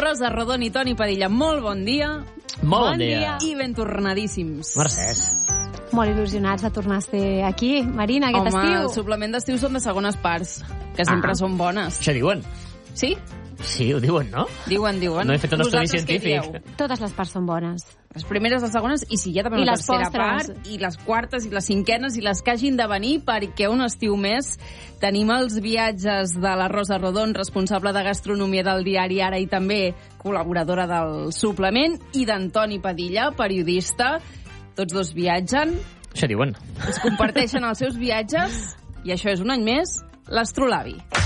Rosa Rodon i Toni Padilla, molt bon dia. Molt bon dia. I ben tornadíssims. Mercès. Molt il·lusionats de tornar a ser aquí. Marina, aquest estiu. Home, el suplement d'estiu són de segones parts, que sempre són bones. Això diuen. Sí? Sí, ho diuen, no? Diuen. No he fet un estudi Vosaltres què científic. dieu? Totes les parts són bones. Les primeres, les segones, i si hi ha també I una les tercera postres. part, i les quartes, i les cinquenes, i les que hagin de venir, perquè un estiu més tenim els viatges de la Rosa Rodon, responsable de gastronomia del diari Ara i també col·laboradora del suplement, i d'Antoni Padilla, periodista. Tots dos viatgen, Això diuen. es comparteixen els seus viatges, i això és un any més, l'Astrolabi.